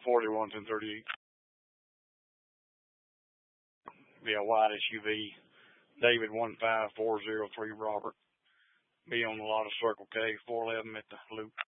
41 1038. Be a white SUV. David 15403 Robert. Be on the lot of Circle K 411 at the loop.